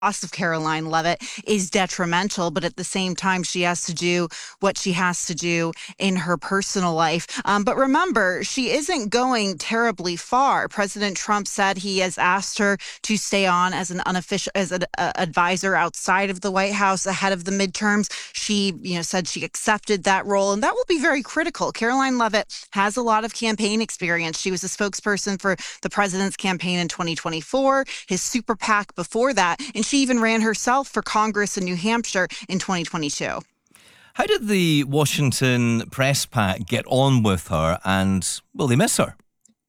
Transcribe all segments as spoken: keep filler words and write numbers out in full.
of Karoline Leavitt is detrimental, but at the same time, she has to do what she has to do in her personal life. Um, but remember, she isn't going terribly far. President Trump said he has asked her to stay on as an unofficial, as an uh, advisor outside of the White House ahead of the midterms. She, you know, said she accepted that role, and that will be very critical. Karoline Leavitt has a lot of campaign experience. She was a spokesperson for the president's campaign in twenty twenty-four, his super PAC before that, and she even ran herself for Congress in New Hampshire in twenty twenty-two. How did the Washington press pack get on with her, and will they miss her?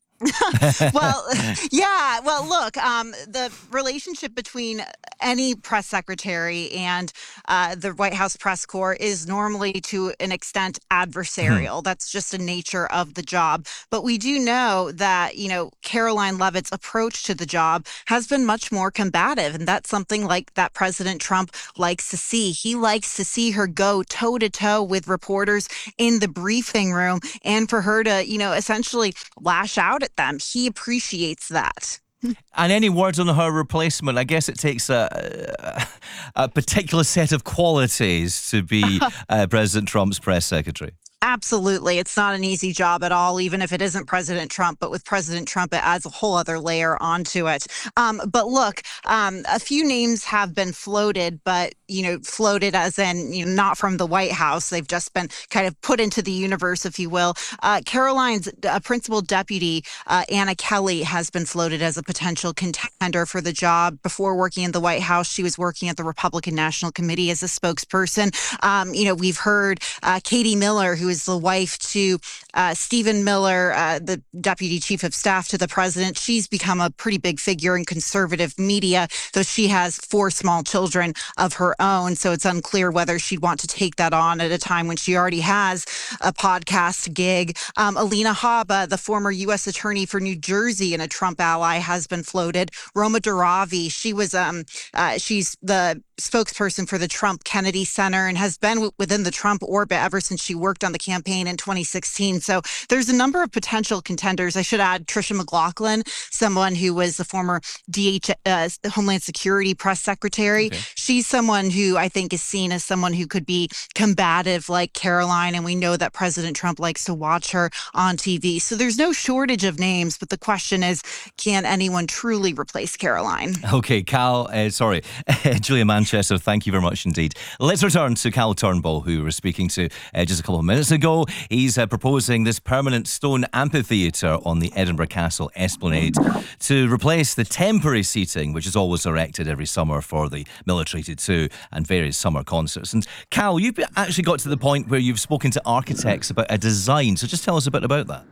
well, yeah. Well, look, um, the relationship between any press secretary and uh, the White House press corps is normally to an extent adversarial. Mm-hmm. That's just the nature of the job. But we do know that, you know, Karoline Leavitt's approach to the job has been much more combative. And that's something like that President Trump likes to see. He likes to see her go toe to toe with reporters in the briefing room and for her to, you know, essentially lash out at them. He appreciates that. And any words on her replacement? I guess it takes a, a, a particular set of qualities to be uh, President Trump's press secretary. Absolutely. It's not an easy job at all, even if it isn't President Trump. But with President Trump, it adds a whole other layer onto it. Um, but look, um, a few names have been floated, but, you know, floated as in, you know, not from the White House. They've just been kind of put into the universe, if you will. Uh, Karoline's uh, principal deputy, uh, Anna Kelly, has been floated as a potential contender for the job. Before working in the White House, she was working at the Republican National Committee as a spokesperson. Um, you know, we've heard uh, Katie Miller, who is the wife to uh, Stephen Miller, uh, the deputy chief of staff to the president. She's become a pretty big figure in conservative media, though she has four small children of her own. So it's unclear whether she'd want to take that on at a time when she already has a podcast gig. Um, Alina Habba, the former U S attorney for New Jersey and a Trump ally, has been floated. Roma Duravi, she was um, uh, she's the spokesperson for the Trump Kennedy Center and has been w- within the Trump orbit ever since she worked on the campaign in twenty sixteen. So there's a number of potential contenders. I should add Tricia McLaughlin, someone who was the former D H uh, Homeland Security press secretary. Okay. She's someone who I think is seen as someone who could be combative like Karoline, and we know that President Trump likes to watch her on T V. So there's no shortage of names, but the question is, can anyone truly replace Karoline? Okay, Cal, uh, sorry, Julia Manchester, thank you very much indeed. Let's return to Cal Turnbull, who we were speaking to uh, just a couple of minutes ago. He's uh, proposing this permanent stone amphitheatre on the Edinburgh Castle Esplanade to replace the temporary seating, which is always erected every summer for the military to do and various summer concerts. And Cal, you've actually got to the point where you've spoken to architects about a design, so just tell us a bit about that.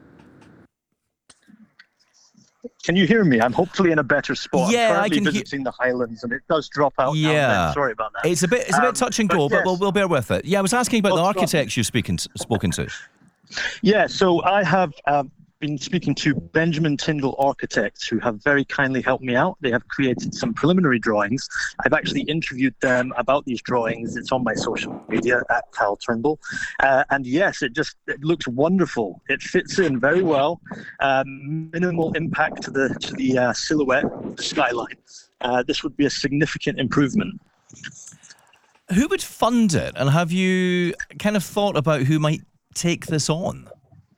Can you hear me? I'm hopefully in a better spot. Yeah, I'm currently I can visiting he- the Highlands, and it does drop out. Yeah, now and then. Sorry about that. It's a bit, it's a bit um, touch and go, but, yes. but we'll, we'll bear with it. Yeah, I was asking about oh, the architects you've speaking, spoken to. Yeah, so I have um, been speaking to Benjamin Tyndall Architects, who have very kindly helped me out. They have created some preliminary drawings. I've actually interviewed them about these drawings. It's on my social media at Cal Turnbull. Uh, and yes, it just it looks wonderful. It fits in very well. Um, minimal impact to the to the uh, silhouette of the skyline. Uh, this would be a significant improvement. Who would fund it? And have you kind of thought about who might take this on?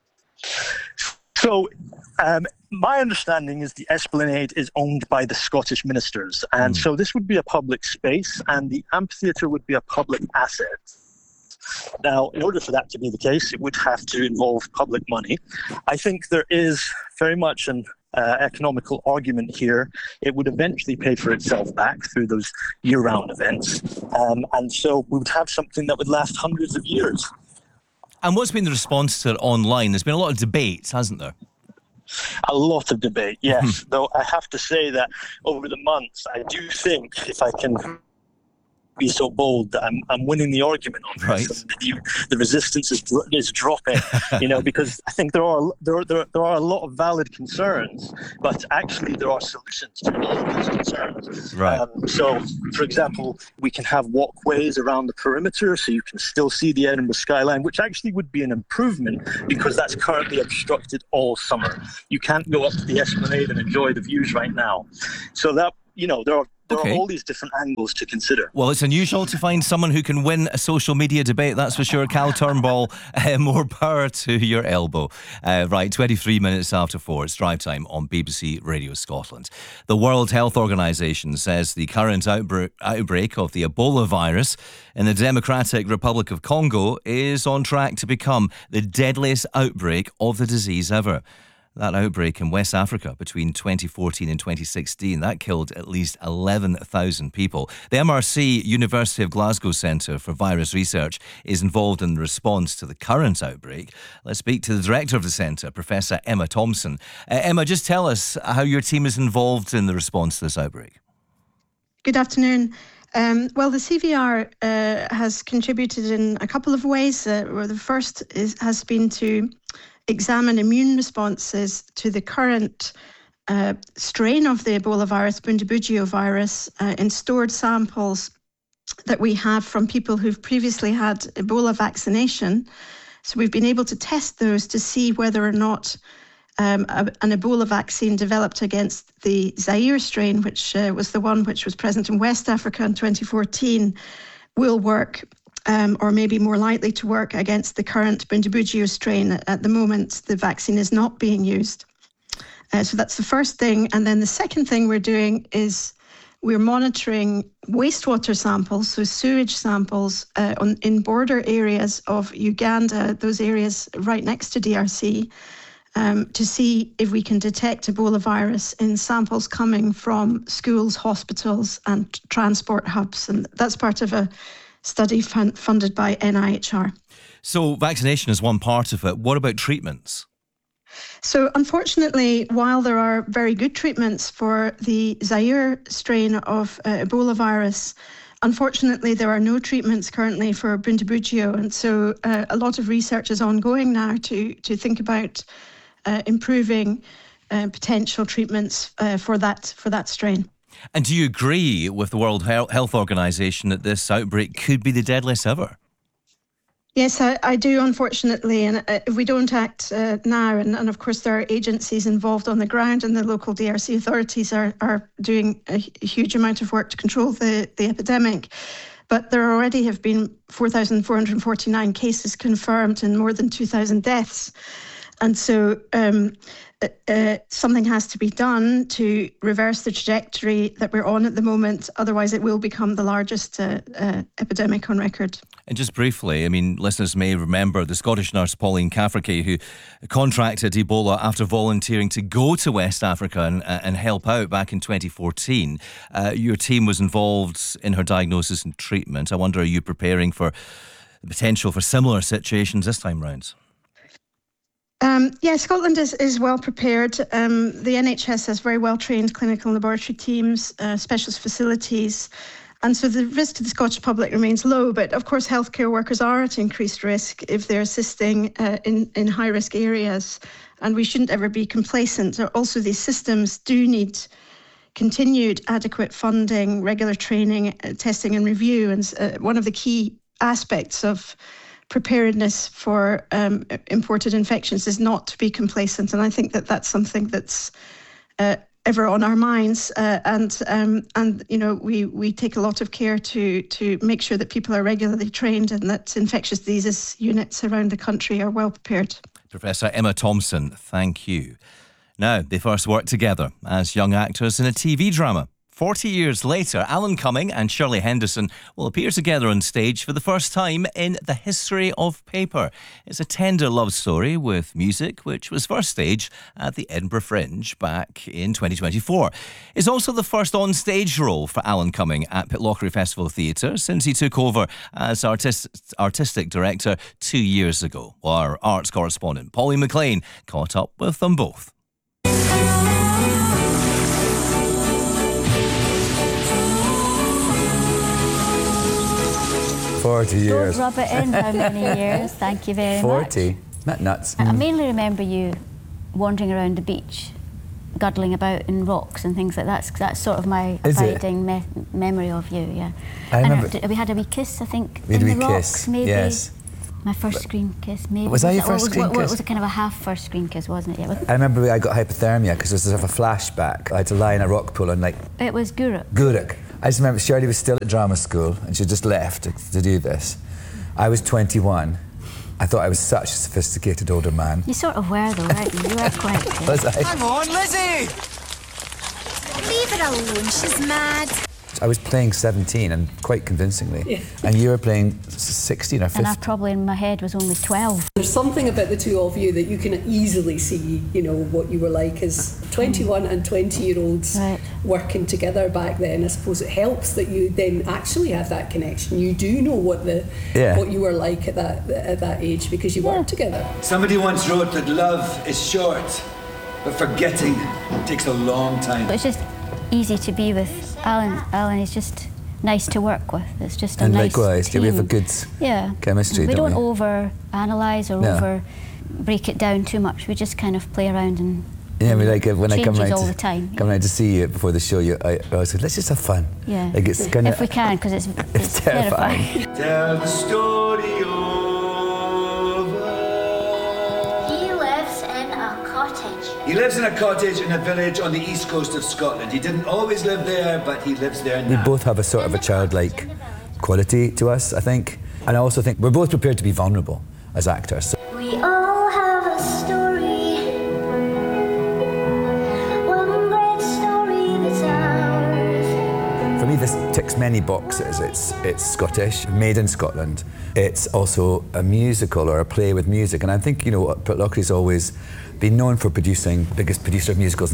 So, um, my understanding is the Esplanade is owned by the Scottish ministers, and mm. so this would be a public space, and the amphitheatre would be a public asset. Now, in order for that to be the case, it would have to involve public money. I think there is very much an uh, economical argument here. It would eventually pay for itself back through those year-round events, um, and so we would have something that would last hundreds of years. And what's been the response to it online? There's been a lot of debates, hasn't there? A lot of debate, yes. Though I have to say that over the months, I do think, if I can be so bold, that I'm, I'm winning the argument on right. this. The, the resistance is is dropping, you know, because I think there are there, there there are a lot of valid concerns, but actually there are solutions to all of those concerns. Right. Um, so, for example, we can have walkways around the perimeter, so you can still see the Edinburgh skyline, which actually would be an improvement because that's currently obstructed all summer. You can't go up to the Esplanade and enjoy the views right now. So that, you know, there are there Okay. are all these different angles to consider. Well, it's unusual to find someone who can win a social media debate, that's for sure. Cal Turnbull, uh, more power to your elbow. Uh, right, twenty-three minutes after four, it's drive time on B B C Radio Scotland. The World Health Organization says the current outbreak, outbreak of the Ebola virus in the Democratic Republic of Congo is on track to become the deadliest outbreak of the disease ever. That outbreak in West Africa between twenty fourteen and twenty sixteen, that killed at least eleven thousand people. The M R C University of Glasgow Centre for Virus Research is involved in the response to the current outbreak. Let's speak to the director of the centre, Professor Emma Thompson. Uh, Emma, just tell us how your team is involved in the response to this outbreak. Good afternoon. Um, well, the C V R uh, has contributed in a couple of ways. Uh, where the first is, has been to examine immune responses to the current uh, strain of the Ebola virus, Bundibugyo virus, uh, in stored samples that we have from people who've previously had Ebola vaccination. So we've been able to test those to see whether or not um, a, an Ebola vaccine developed against the Zaire strain, which uh, was the one which was present in West Africa in twenty fourteen, will work. Um, or maybe more likely to work against the current Bundibugyo strain. At the moment, the vaccine is not being used. Uh, so that's the first thing. And then the second thing we're doing is we're monitoring wastewater samples, so sewage samples uh, on, in border areas of Uganda, those areas right next to D R C, um, to see if we can detect Ebola virus in samples coming from schools, hospitals, and transport hubs. And that's part of a study fun- funded by N I H R. So vaccination is one part of it. What about treatments? So unfortunately, while there are very good treatments for the Zaire strain of uh, Ebola virus, unfortunately there are no treatments currently for Bundibugyo. And so uh, a lot of research is ongoing now to, to think about uh, improving uh, potential treatments uh, for that for that strain. And do you agree with the World Health Organization that this outbreak could be the deadliest ever? Yes, I, I do, unfortunately. And uh, if we don't act uh, now, and, and of course there are agencies involved on the ground, and the local D R C authorities are, are doing a, a huge amount of work to control the, the epidemic. But there already have been four thousand four hundred forty-nine cases confirmed and more than two thousand deaths. And so um, uh, something has to be done to reverse the trajectory that we're on at the moment. Otherwise, it will become the largest uh, uh, epidemic on record. And just briefly, I mean, listeners may remember the Scottish nurse Pauline Cafferty, who contracted Ebola after volunteering to go to West Africa and, and help out back in twenty fourteen. Uh, your team was involved in her diagnosis and treatment. I wonder, are you preparing for the potential for similar situations this time round? Um, yeah, Scotland is, is well prepared. Um, the N H S has very well trained clinical and laboratory teams, uh, specialist facilities. And so the risk to the Scottish public remains low. But of course, healthcare workers are at increased risk if they're assisting uh, in, in high risk areas. And we shouldn't ever be complacent. Also, these systems do need continued adequate funding, regular training, uh, testing and review. And uh, one of the key aspects of preparedness for um, imported infections is not to be complacent. And I think that that's something that's uh, ever on our minds. Uh, and, um, and you know, we, we take a lot of care to, to make sure that people are regularly trained and that infectious diseases units around the country are well prepared. Professor Emma Thompson, thank you. Now, they first worked together as young actors in a T V drama. Forty years later, Alan Cumming and Shirley Henderson will appear together on stage for the first time in The History of Paper. It's a tender love story with music, which was first staged at the Edinburgh Fringe back in twenty twenty-four. It's also the first on-stage role for Alan Cumming at Pitlochry Festival Theatre since he took over as artist, artistic director two years ago. Our arts correspondent, Pauline McLean, caught up with them both. forty years. Don't rub it in how many years. Thank you very forty. much. forty. Not nuts. I Mm. mainly remember you wandering around the beach, guddling about in rocks and things like that. That's sort of my Is it? abiding me- memory of you, yeah. I And remember- d- we had a wee kiss, I think, We had in a the wee rocks, kiss. maybe. Yes. My first screen kiss, maybe. Was that your it- first was, screen what, what kiss? was a kind of a half first screen kiss, wasn't it? Yeah. I remember I got hypothermia because it was sort of a flashback. I had to lie in a rock pool and like It was Guruk. Guruk. I just remember Shirley was still at drama school and she just left to, to do this. I was twenty-one. I thought I was such a sophisticated older man. You sort of were, though, right? You were quite. Good. Was I? Hang on, Lizzie! Leave her alone, she's mad. I was playing seventeen and quite convincingly. Yeah. And you were playing sixteen or And I fifteen. probably in my head was only twelve. There's something about the two of you that you can easily see, you know, what you were like as twenty-one and twenty-year-olds Right. working together back then. I suppose it helps that you then actually have that connection. You do know what the Yeah. what you were like at that at that age because you worked together. Somebody once wrote that love is short, but forgetting takes a long time. But it's just easy to be with Alan. Alan is just nice to work with. It's just a And nice likewise, team. we have a good yeah. chemistry, We don't don't, we? over analyse or No. over break it down too much. We just kind of play around and Yeah, I mean, like uh, when I come changes round all to, the time. come round to see you before the show, you, I, I always say, let's just have fun. Yeah. Like it's kind If we can, because it's, it's, it's terrifying. Tell the story over. He lives in a cottage. He lives in a cottage in a village on the east coast of Scotland. He didn't always live there, but he lives there We now. both have a sort of a childlike quality to us, I think. And I also think we're both prepared to be vulnerable as actors. So We all have a story. One great story that's ours. for me, this ticks many boxes. It's, it's Scottish, made in Scotland. It's also a musical or a play with music. And I think, you know, Pitlochry's always been known for producing, biggest producer of musicals